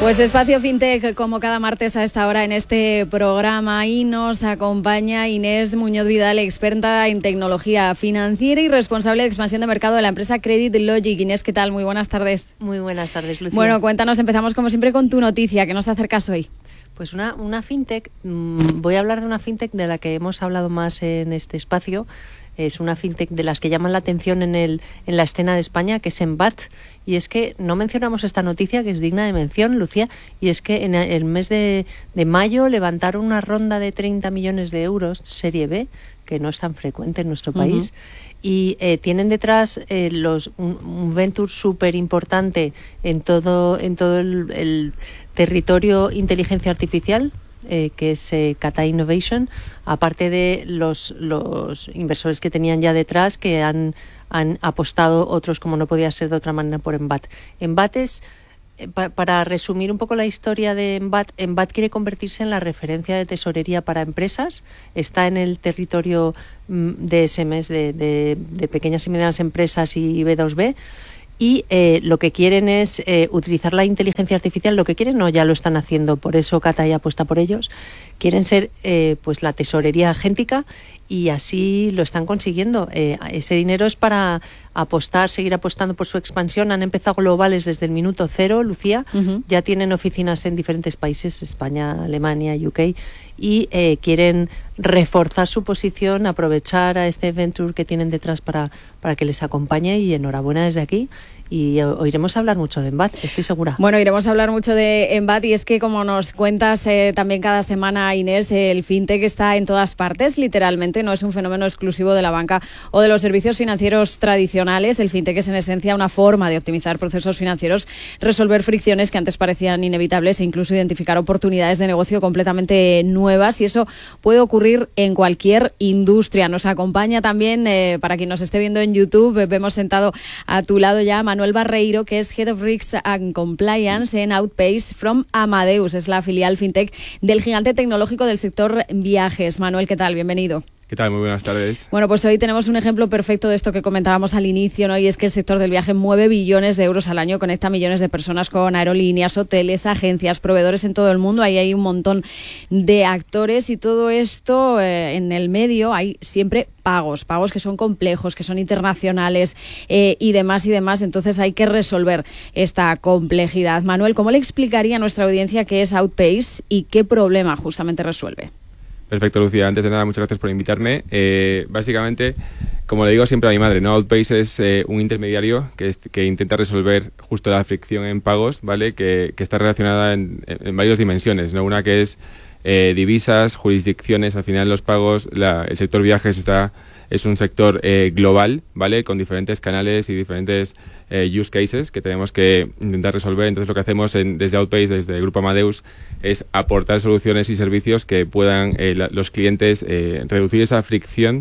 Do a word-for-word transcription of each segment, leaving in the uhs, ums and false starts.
Pues Espacio FinTech, como cada martes a esta hora en este programa, y nos acompaña Inés Muñoz Vidal, experta en tecnología financiera y responsable de expansión de mercado de la empresa Credit Logic. Inés, ¿qué tal? Muy buenas tardes. Muy buenas tardes, Lucía. Bueno, cuéntanos, empezamos como siempre con tu noticia, que nos acercas hoy. Pues una, una fintech, mmm, voy a hablar de una fintech de la que hemos hablado más en este espacio. Es una fintech de las que llaman la atención en el en la escena de España, que es Embat. Y es que no mencionamos esta noticia, que es digna de mención, Lucía, y es que en el mes de, de mayo levantaron una ronda de treinta millones de euros, serie B, que no es tan frecuente en nuestro país, uh-huh. y eh, tienen detrás eh, los un, un venture súper importante en todo, en todo el, el territorio inteligencia artificial, Eh, que es eh, Kata Innovation, aparte de los, los inversores que tenían ya detrás, que han, han apostado otros, como no podía ser de otra manera, por Embat. Embat es, eh, pa, para resumir un poco la historia de Embat, Embat quiere convertirse en la referencia de tesorería para empresas, está en el territorio mm, de S M Es, de, de, de pequeñas y medianas empresas y B dos B, y eh, lo que quieren es eh, utilizar la inteligencia artificial. Lo que quieren, no, ya lo están haciendo, por eso Kata ya apuesta por ellos. Quieren ser eh, pues la tesorería agéntica, y así lo están consiguiendo. Eh, ese dinero es para apostar, seguir apostando por su expansión. Han empezado globales desde el minuto cero, Lucía. Uh-huh. Ya tienen oficinas en diferentes países, España, Alemania, U K, y eh, quieren reforzar su posición, aprovechar a este venture que tienen detrás para, para que les acompañe, y enhorabuena desde aquí. Y oiremos hablar mucho de Embat, estoy segura. Bueno, iremos a hablar mucho de Embat, y es que, como nos cuentas eh, también cada semana, Inés, el fintech está en todas partes, literalmente, no es un fenómeno exclusivo de la banca o de los servicios financieros tradicionales. El fintech es en esencia una forma de optimizar procesos financieros, resolver fricciones que antes parecían inevitables e incluso identificar oportunidades de negocio completamente nuevas, y eso puede ocurrir en cualquier industria. Nos acompaña también, eh, para quien nos esté viendo en YouTube, eh, vemos sentado a tu lado ya Manuel Barreiro, que es Head of Risks and Compliance en Outpace from Amadeus. Es la filial fintech del gigante tecnológico del sector viajes. Manuel, ¿qué tal? Bienvenido. ¿Qué tal? Muy buenas tardes. Bueno, pues hoy tenemos un ejemplo perfecto de esto que comentábamos al inicio, ¿no? Y es que el sector del viaje mueve billones de euros al año, conecta millones de personas con aerolíneas, hoteles, agencias, proveedores en todo el mundo. Ahí hay un montón de actores, y todo esto eh, en el medio hay siempre pagos, pagos que son complejos, que son internacionales eh, y demás y demás. Entonces hay que resolver esta complejidad. Manuel, ¿cómo le explicaría a nuestra audiencia qué es Outpace y qué problema justamente resuelve? Perfecto, Lucía. Antes de nada, muchas gracias por invitarme. Eh, básicamente, como le digo siempre a mi madre, ¿no? Outpace es eh, un intermediario que, es, que intenta resolver justo la fricción en pagos, ¿vale? Que, que está relacionada en, en varias dimensiones, ¿no? Una que es eh, divisas, jurisdicciones. Al final, los pagos, la, el sector viajes está es un sector eh, global, ¿vale? Con diferentes canales y diferentes eh, use cases que tenemos que intentar resolver. Entonces, lo que hacemos en, desde Outpace, desde el Grupo Amadeus, es aportar soluciones y servicios que puedan eh, la, los clientes eh, reducir esa fricción,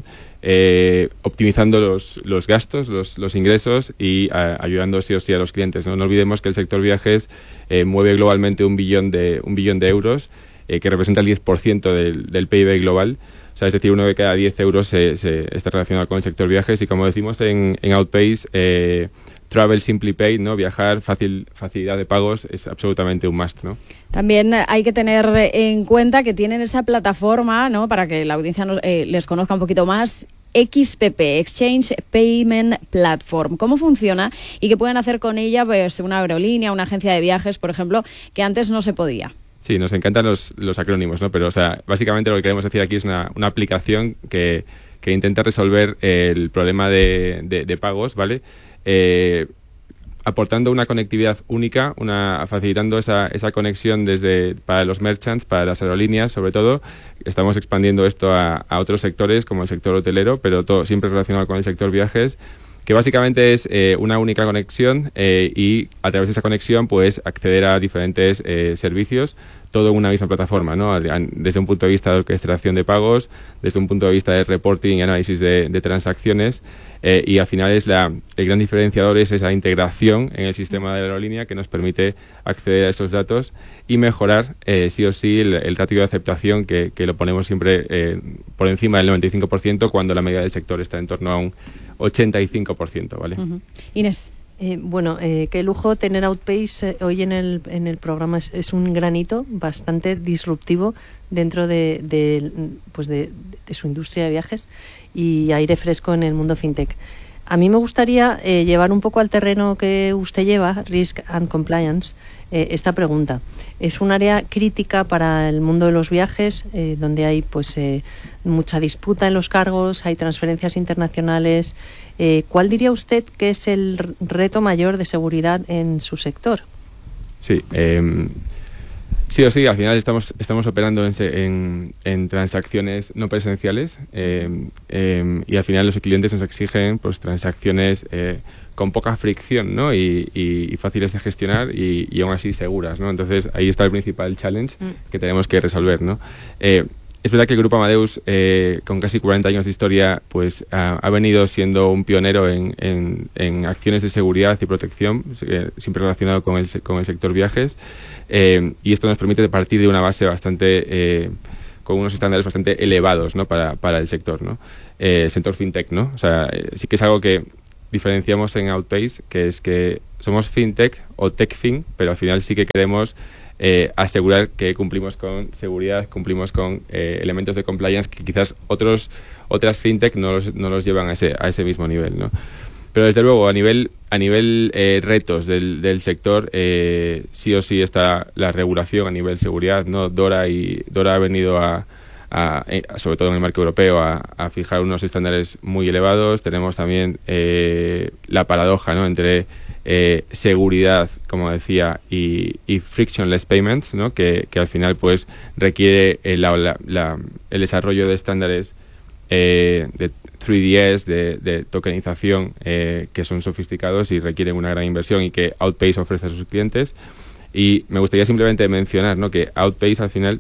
eh, optimizando los, los gastos, los, los ingresos, y a, ayudando sí o sí a los clientes, ¿no? No olvidemos que el sector viajes eh, mueve globalmente un billón de, un billón de euros, eh, que representa el diez por ciento del, del P I B global. O sea, es decir, uno de cada diez euros se, se está relacionado con el sector viajes, y como decimos en, en Outpace, eh, travel simply paid, ¿no? Viajar, fácil, facilidad de pagos, es absolutamente un must, ¿no? También hay que tener en cuenta que tienen esa plataforma, ¿no? Para que la audiencia nos, eh, les conozca un poquito más. X P P, Exchange Payment Platform. ¿Cómo funciona y qué pueden hacer con ella, pues, una aerolínea, una agencia de viajes, por ejemplo, que antes no se podía? Sí, nos encantan los, los acrónimos, ¿no? Pero, o sea, básicamente lo que queremos decir aquí es una, una aplicación que, que intenta resolver el problema de, de, de pagos, ¿vale? Eh, aportando una conectividad única, una facilitando esa, esa conexión desde para los merchants, para las aerolíneas, sobre todo. Estamos expandiendo esto a, a otros sectores, como el sector hotelero, pero todo siempre relacionado con el sector viajes, que básicamente es eh, una única conexión, eh, y a través de esa conexión puedes acceder a diferentes eh, servicios, todo en una misma plataforma, ¿no? Desde un punto de vista de orquestación de pagos, desde un punto de vista de reporting y análisis de, de transacciones, eh, y al final es la, el gran diferenciador es esa integración en el sistema de la aerolínea que nos permite acceder a esos datos y mejorar eh, sí o sí el, el ratio de aceptación, que, que lo ponemos siempre eh, por encima del noventa y cinco por ciento, cuando la media del sector está en torno a un ochenta y cinco por ciento, ¿vale? Uh-huh. Inés. Eh, bueno, eh, qué lujo tener Outpace eh, hoy en el, en el programa. Es, es un granito bastante disruptivo dentro de, de, pues de, de su industria de viajes y aire fresco en el mundo fintech. A mí me gustaría eh, llevar un poco al terreno que usted lleva, Risk and Compliance, eh, esta pregunta. Es un área crítica para el mundo de los viajes, eh, donde hay pues eh, mucha disputa en los cargos, hay transferencias internacionales. Eh, ¿Cuál diría usted que es el reto mayor de seguridad en su sector? Sí, eh, sí o sí, al final estamos, estamos operando en, en, en transacciones no presenciales eh, eh, y al final los clientes nos exigen pues transacciones eh, con poca fricción, ¿no? y, y, y fáciles de gestionar y, y aún así seguras, ¿no? Entonces ahí está el principal challenge mm. que tenemos que resolver, ¿no? Eh, Es verdad que el Grupo Amadeus, eh, con casi cuarenta años de historia, pues ha, ha venido siendo un pionero en, en, en acciones de seguridad y protección, eh, siempre relacionado con el, con el sector viajes, eh, y esto nos permite partir de una base bastante, eh, con unos estándares bastante elevados, ¿no? para, para el sector, ¿no? Eh, sector fintech, ¿no? O sea, eh, sí que es algo que diferenciamos en Outpace, que es que somos fintech o techfin, pero al final sí que queremos Eh, asegurar que cumplimos con seguridad, cumplimos con eh, elementos de compliance que quizás otros otras fintech no los, no los llevan a ese, a ese mismo nivel, ¿no? Pero desde luego a nivel a nivel eh, retos del, del sector eh, sí o sí está la regulación a nivel seguridad, ¿no? Dora y Dora ha venido a, a, a sobre todo en el marco europeo a, a fijar unos estándares muy elevados. Tenemos también eh, la paradoja, ¿no? entre Eh, seguridad, como decía, y, y frictionless payments, ¿no? que, que al final pues requiere el, la, la, el desarrollo de estándares eh, de tres D S, de, de tokenización, eh, que son sofisticados y requieren una gran inversión y que Outpace ofrece a sus clientes. Y me gustaría simplemente mencionar, ¿no? que Outpace al final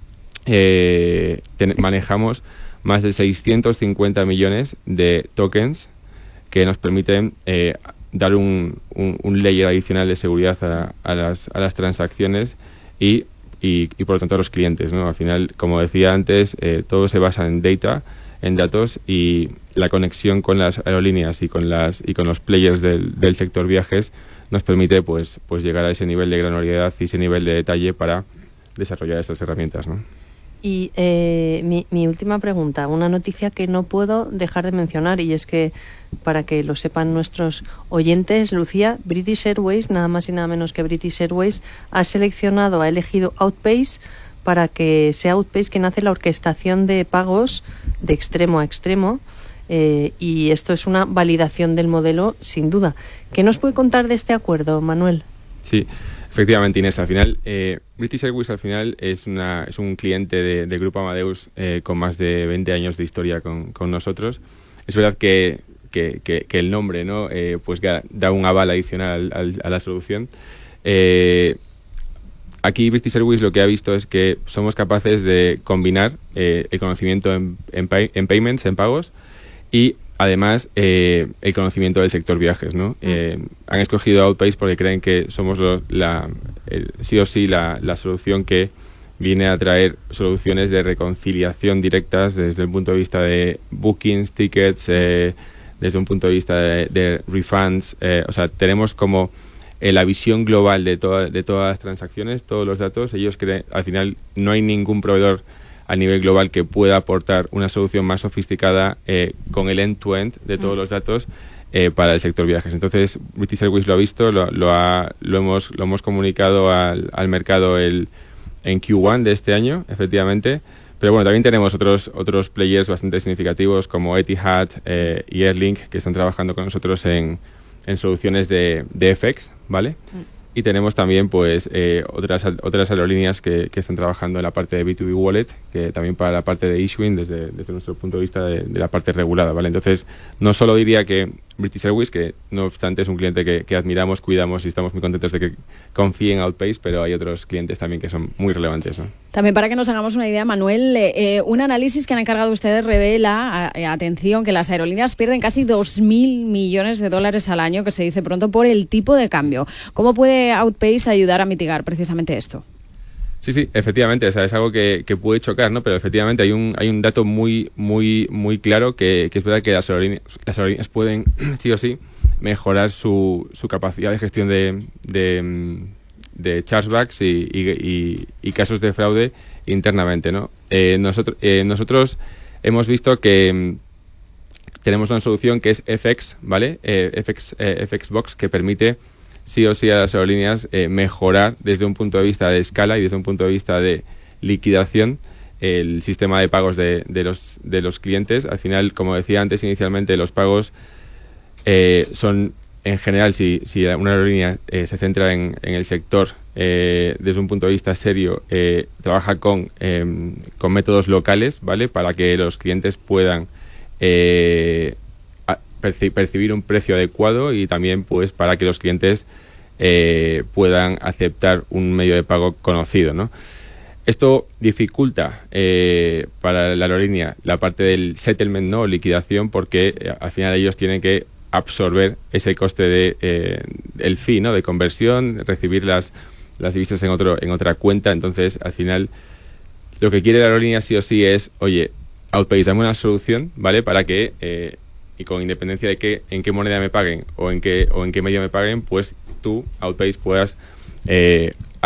eh, ten, manejamos más de seiscientos cincuenta millones de tokens que nos permiten eh, dar un, un, un layer adicional de seguridad a, a, las, a las transacciones y, y, y por lo tanto a los clientes, ¿no? Al final, como decía antes, eh, todo se basa en data, en datos, y la conexión con las aerolíneas y con las y con los players del, del sector viajes nos permite pues, pues llegar a ese nivel de granularidad y ese nivel de detalle para desarrollar estas herramientas, ¿no? Y eh, mi, mi última pregunta, una noticia que no puedo dejar de mencionar, y es que, para que lo sepan nuestros oyentes, Lucía, British Airways, nada más y nada menos que British Airways, ha seleccionado, ha elegido Outpace para que sea Outpace quien hace la orquestación de pagos de extremo a extremo, eh, y esto es una validación del modelo, sin duda. ¿Qué nos puede contar de este acuerdo, Manuel? Sí. Efectivamente, Inés, al final, eh, British Airways al final es, una, es un cliente de, de Grupo Amadeus eh, con más de veinte años de historia con, con nosotros. Es verdad que, que, que, que el nombre, ¿no? eh, pues da un aval adicional al, al, a la solución. Eh, aquí British Airways lo que ha visto es que somos capaces de combinar eh, el conocimiento en, en, pay, en payments, en pagos, y además eh, el conocimiento del sector viajes, ¿no? Eh, han escogido Outpace porque creen que somos lo, la, el, sí o sí la, la solución que viene a traer soluciones de reconciliación directas desde el punto de vista de bookings, tickets, eh, desde un punto de vista de, de refunds. Eh, o sea, tenemos como eh, la visión global de, toda, de todas las transacciones, todos los datos. Ellos creen, al final no hay ningún proveedor a nivel global que pueda aportar una solución más sofisticada eh, con el end-to-end de todos los datos eh, para el sector viajes. Entonces, British Airways lo ha visto, lo, lo, ha, lo, hemos, lo hemos comunicado al, al mercado el, en Q uno de este año, efectivamente. Pero bueno, también tenemos otros, otros players bastante significativos como Etihad eh, y Airlink, que están trabajando con nosotros en, en soluciones de, de F X, ¿vale? Y tenemos también pues eh, otras otras aerolíneas que, que están trabajando en la parte de B dos B Wallet, que también para la parte de issuing desde, desde nuestro punto de vista de, de la parte regulada, ¿vale? Entonces, no solo diría que British Airways, que no obstante es un cliente que, que admiramos, cuidamos y estamos muy contentos de que confíe en Outpace, pero hay otros clientes también que son muy relevantes, ¿no? También para que nos hagamos una idea, Manuel, eh, un análisis que han encargado ustedes revela, a, a, atención, que las aerolíneas pierden casi dos mil millones de dólares al año, que se dice pronto, por el tipo de cambio. ¿Cómo puede Outpace ayudar a mitigar precisamente esto? Sí, sí, efectivamente, o sea, es algo que, que puede chocar, ¿no? Pero efectivamente hay un hay un dato muy muy muy claro que, que es verdad que las aerolíneas, las aerolíneas pueden, sí o sí, mejorar su, su capacidad de gestión de, de, de chargebacks y, y, y, y casos de fraude internamente, ¿no? Eh, nosotros, eh, nosotros hemos visto que tenemos una solución que es F X, ¿vale? Eh, F X, eh, F X Box, que permite sí o sí a las aerolíneas eh, mejorar desde un punto de vista de escala y desde un punto de vista de liquidación el sistema de pagos de, de, los, de los clientes. Al final, como decía antes inicialmente, los pagos eh, son, en general, si, si una aerolínea eh, se centra en, en el sector eh, desde un punto de vista serio, eh, trabaja con, eh, con métodos locales, ¿vale? Para que los clientes puedan eh, perci- percibir un precio adecuado y también pues para que los clientes eh, puedan aceptar un medio de pago conocido, ¿no? Esto dificulta eh, para la aerolínea la parte del settlement, ¿no? Liquidación, porque eh, al final ellos tienen que absorber ese coste de eh, el fee, ¿no? De conversión, recibir las, las divisas en otro en otra cuenta. Entonces, al final, lo que quiere la aerolínea sí o sí es, oye, Outpays, dame una solución, ¿vale? Para que, eh, y con independencia de que en qué moneda me paguen o en qué o en qué medio me paguen, pues tú, Outpays, puedas eh,